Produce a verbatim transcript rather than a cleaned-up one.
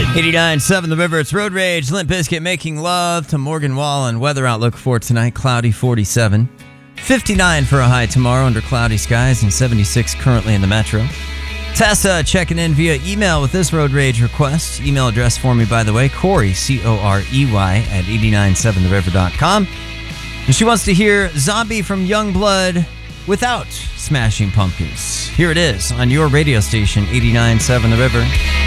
eighty-nine point seven The River, it's Road Rage. Limp Bizkit making love to Morgan Wallen. Weather outlook for tonight, cloudy, forty-seven. fifty-nine for a high tomorrow under cloudy skies and seventy-six currently in the metro. Tessa checking in via email with this Road Rage request. Email address for me, by the way, Corey, C O R E Y, at eight nine seven the river dot com. And she wants to hear Zombie from Youngblood without Smashing Pumpkins. Here it is on your radio station, eighty-nine point seven The River.